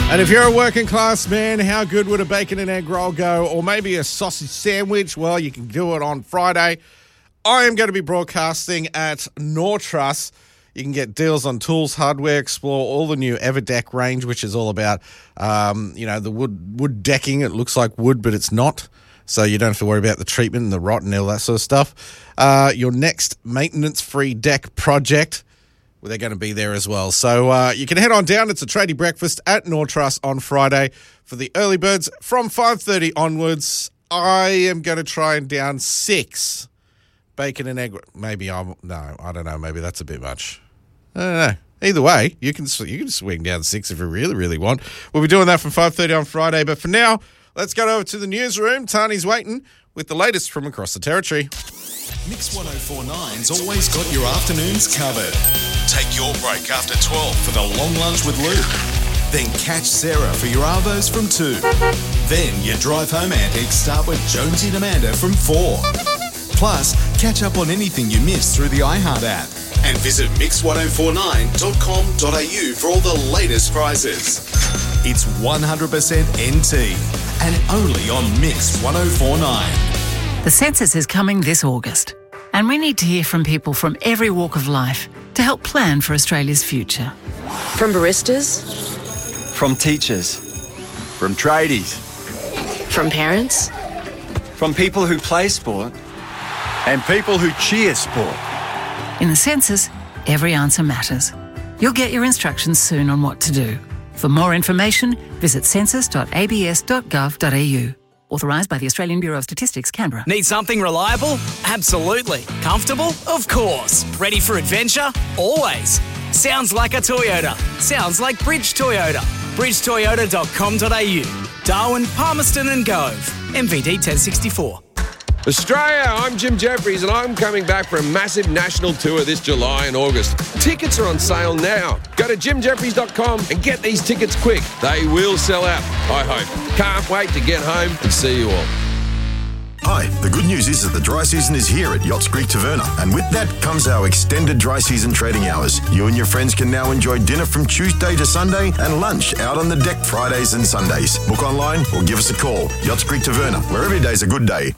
And if you're a working class man, how good would a bacon and egg roll go? Or maybe a sausage sandwich? Well, you can do it on Friday. I am going to be broadcasting at Nortrust. You can get deals on tools, hardware, explore all the new Everdeck range, which is all about, the wood decking. It looks like wood, but it's not. So you don't have to worry about the treatment and the rot and all that sort of stuff. Your next maintenance-free deck project, well, they're going to be there as well. So you can head on down. It's a tradie breakfast at Nortrust on Friday for the early birds from 5:30 onwards. I am going to try and down 6 bacon and egg. I don't know. Maybe that's a bit much. I don't know. Either way, you can swing down 6 if you really, really want. We'll be doing that from 5:30 on Friday. But for now, let's go over to the newsroom. Tani's waiting with the latest from across the territory. Mix 104.9's always got your afternoons covered. Take your break after 12 for the long lunch with Luke. Then catch Sarah for your Arvos from 2. Then your drive home antics start with Jonesy and Amanda from 4. Plus, catch up on anything you missed through the iHeart app. And visit mix1049.com.au for all the latest prizes. It's 100% NT and only on Mix 104.9. The census is coming this August, and we need to hear from people from every walk of life to help plan for Australia's future. From baristas, from teachers, from tradies, from parents, from people who play sport, and people who cheer sport. In the census, every answer matters. You'll get your instructions soon on what to do. For more information, visit census.abs.gov.au. Authorised by the Australian Bureau of Statistics, Canberra. Need something reliable? Absolutely. Comfortable? Of course. Ready for adventure? Always. Sounds like a Toyota. Sounds like Bridge Toyota. bridgetoyota.com.au. Darwin, Palmerston and Gove. MVD 1064. Australia, I'm Jim Jeffries and I'm coming back for a massive national tour this July and August. Tickets are on sale now. Go to jimjeffries.com and get these tickets quick. They will sell out, I hope. Can't wait to get home and see you all. Hi, the good news is that the dry season is here at Yachts Creek Taverna, and with that comes our extended dry season trading hours. You and your friends can now enjoy dinner from Tuesday to Sunday and lunch out on the deck Fridays and Sundays. Book online or give us a call. Yachts Creek Taverna, where every day's a good day.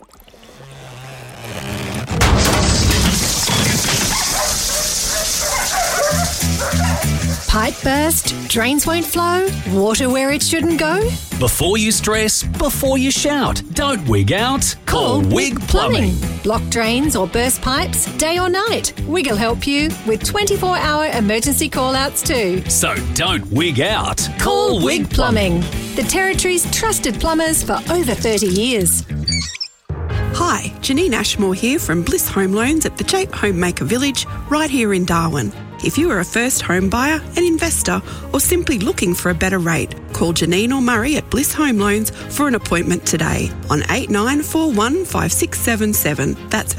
Pipe burst? Drains won't flow? Water where it shouldn't go? Before you stress, before you shout, don't wig out. Call Wig Plumbing. Blocked drains or burst pipes, day or night. Wig will help you with 24-hour emergency call-outs too. So don't wig out. Call Wig Plumbing. The Territory's trusted plumbers for over 30 years. Hi, Janine Ashmore here from Bliss Home Loans at the Jape Homemaker Village, right here in Darwin. If you are a first home buyer, an investor, or simply looking for a better rate, call Janine or Murray at Bliss Home Loans for an appointment today on 89415677. That's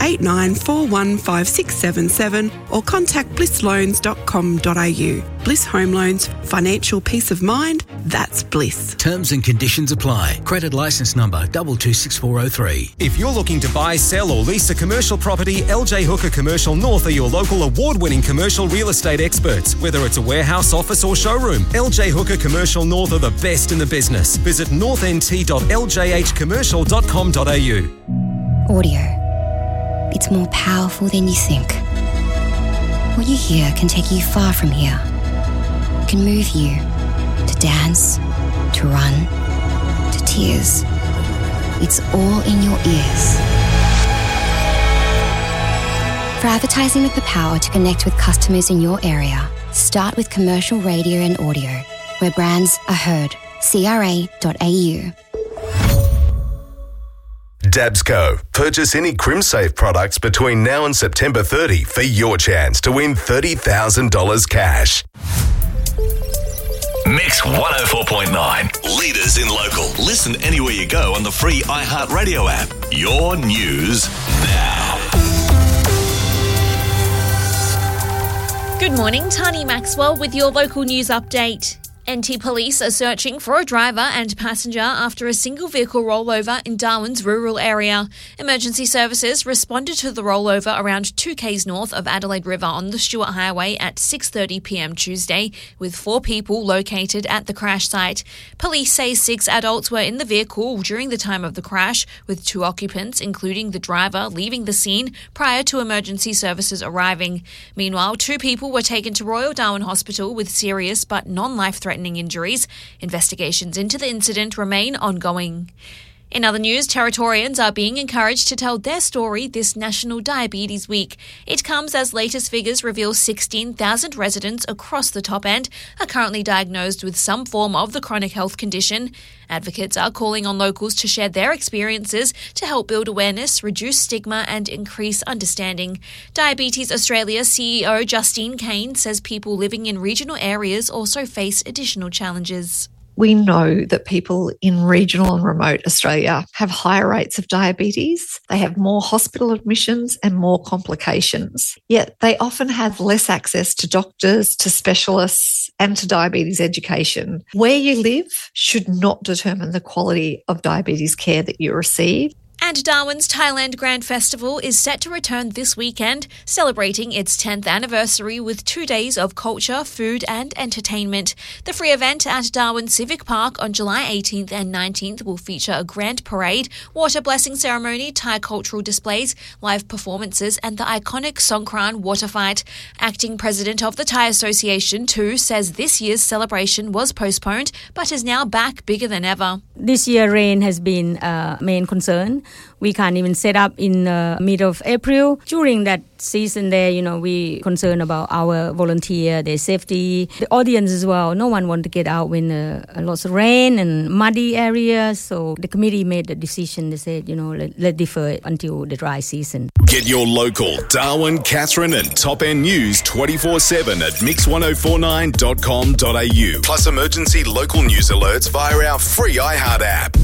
89415677, or contact blissloans.com.au. Bliss Home Loans, financial peace of mind, that's bliss. Terms and conditions apply. Credit licence number 226403. If you're looking to buy, sell or lease a commercial property, LJ Hooker Commercial North are your local award-winning commercial real estate experts. Whether it's a warehouse, office or showroom, LJ Hooker Commercial North are the best in the business. Visit northnt.ljhcommercial.com.au. Audio. It's more powerful than you think. What you hear can take you far from here. It can move you to dance, to run, to tears. It's all in your ears. For advertising with the power to connect with customers in your area, start with commercial radio and audio, where brands are heard. CRA.au. Dabsco. Purchase any CrimSafe products between now and September 30 for your chance to win $30,000 cash. Mix 104.9. Leaders in local. Listen anywhere you go on the free iHeartRadio app. Your news now. Good morning, Tani Maxwell with your local news update. NT Police are searching for a driver and passenger after a single vehicle rollover in Darwin's rural area. Emergency services responded to the rollover around 2 k's north of Adelaide River on the Stewart Highway at 6:30 p.m. Tuesday, with 4 people located at the crash site. Police say 6 adults were in the vehicle during the time of the crash, with 2 occupants, including the driver, leaving the scene prior to emergency services arriving. Meanwhile, 2 people were taken to Royal Darwin Hospital with serious but non-life-threatening injuries. Investigations into the incident remain ongoing. In other news, Territorians are being encouraged to tell their story this National Diabetes Week. It comes as latest figures reveal 16,000 residents across the top end are currently diagnosed with some form of the chronic health condition. Advocates are calling on locals to share their experiences to help build awareness, reduce stigma and increase understanding. Diabetes Australia CEO Justine Kane says people living in regional areas also face additional challenges. We know that people in regional and remote Australia have higher rates of diabetes. They have more hospital admissions and more complications. Yet they often have less access to doctors, to specialists, and to diabetes education. Where you live should not determine the quality of diabetes care that you receive. And Darwin's Thailand Grand Festival is set to return this weekend, celebrating its 10th anniversary with 2 days of culture, food and entertainment. The free event at Darwin Civic Park on July 18th and 19th will feature a grand parade, water blessing ceremony, Thai cultural displays, live performances and the iconic Songkran water fight. Acting President of the Thai Association, Tu, says this year's celebration was postponed but is now back bigger than ever. This year rain has been a main concern. We can't even set up in the middle of April. During that season there, we concerned about our volunteer, their safety, the audience as well. No one wanted to get out when lots of rain and muddy areas. So the committee made the decision. They said, let's defer it until the dry season. Get your local Darwin, Katherine and Top End news 24/7 at mix1049.com.au. Plus emergency local news alerts via our free iHeart app.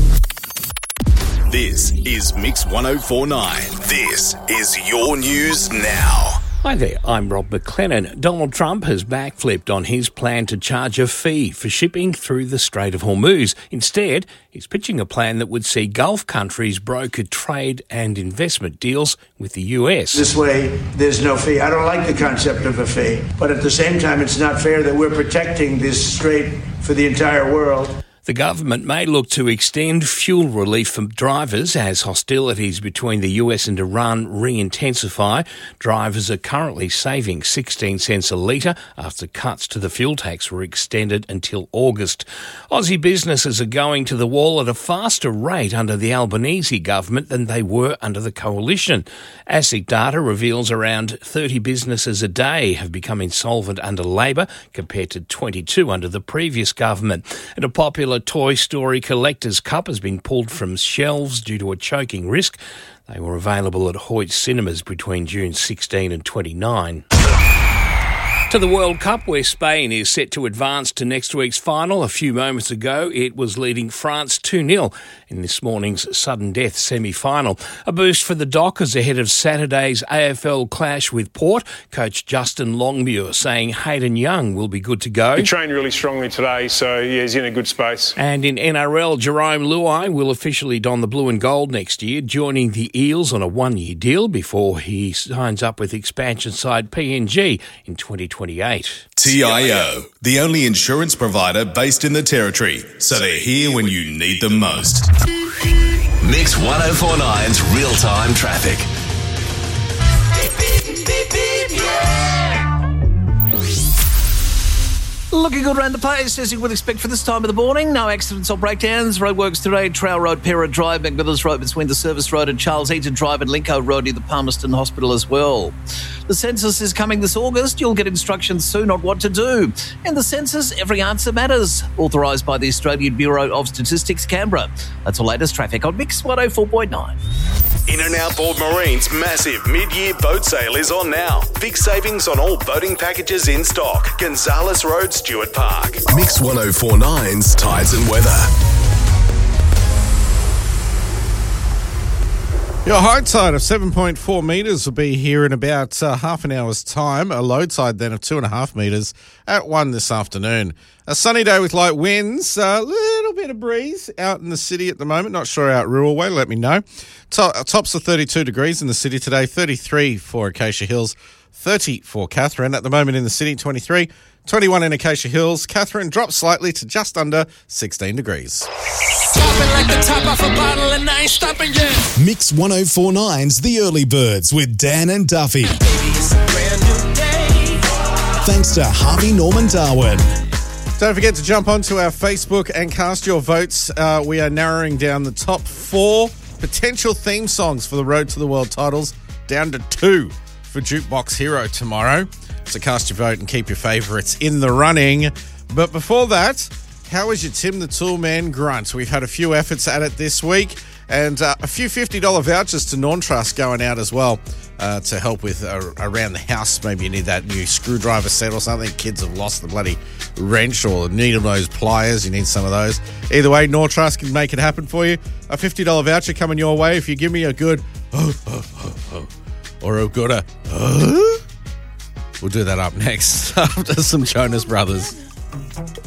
This is Mix 1049. This is your news now. Hi there, I'm Rob McLennan. Donald Trump has backflipped on his plan to charge a fee for shipping through the Strait of Hormuz. Instead, he's pitching a plan that would see Gulf countries broker trade and investment deals with the US. This way, there's no fee. I don't like the concept of a fee, but at the same time, it's not fair that we're protecting this strait for the entire world. The government may look to extend fuel relief for drivers as hostilities between the US and Iran re-intensify. Drivers are currently saving 16 cents a litre after cuts to the fuel tax were extended until August. Aussie businesses are going to the wall at a faster rate under the Albanese government than they were under the coalition. ASIC data reveals around 30 businesses a day have become insolvent under Labor compared to 22 under the previous government. And a popular Toy Story Collector's Cup has been pulled from shelves due to a choking risk. They were available at Hoyt Cinemas between June 16 and 29. To the World Cup, where Spain is set to advance to next week's final. A few moments ago, it was leading France 2-0 in this morning's sudden death semi-final. A boost for the Dockers ahead of Saturday's AFL clash with Port. Coach Justin Longmuir saying Hayden Young will be good to go. He trained really strongly today, so yeah, he's in a good space. And in NRL, Jerome Luai will officially don the blue and gold next year, joining the Eels on a 1-year deal before he signs up with expansion side PNG in 2028. TIO, the only insurance provider based in the Territory, so they're here when you need them most. Mix 1049's real-time traffic. Looking good around the place, as you would expect for this time of the morning. No accidents or breakdowns. Roadworks today, Trail Road, Pera Drive, McMillan's Road between the Service Road and Charles Eaton Drive and Lincoln Road near the Palmerston Hospital as well. The census is coming this August. You'll get instructions soon on what to do. In the census, every answer matters. Authorised by the Australian Bureau of Statistics, Canberra. That's the latest traffic on Mix 104.9. In and Outboard Marine's massive mid-year boat sale is on now. Big savings on all boating packages in stock. Gonzales Road, Stewart Park. Mix 1049's Tides and Weather. Your high tide of 7.4 metres will be here in about half an hour's time. A low tide then of 2.5 metres at 1 this afternoon. A sunny day with light winds, a little bit of breeze out in the city at the moment. Not sure out rural way, let me know. Tops of 32 degrees in the city today, 33 for Acacia Hills, 30 for Katherine. At the moment in the city, 23. 21 in Acacia Hills. Katherine drops slightly to just under 16 degrees. Like the top off a bottle and I ain't stopping yet. Mix 104.9's The Early Birds with Dan and Duffy. Baby, it's a brand new day. Thanks to Harvey Norman Darwin. Don't forget to jump onto our Facebook and cast your votes. We are narrowing down the top 4 potential theme songs for the Road to the World titles down to 2 for Jukebox Hero tomorrow. So cast your vote and keep your favourites in the running. But before that, how is your Tim the Tool Man grunt? We've had a few efforts at it this week and a few $50 vouchers to Norntrust going out as well to help with around the house. Maybe you need that new screwdriver set or something. Kids have lost the bloody wrench or need those pliers. You need some of those. Either way, Norntrust can make it happen for you. A $50 voucher coming your way if you give me a good or a good We'll do that up next after some Jonas Brothers.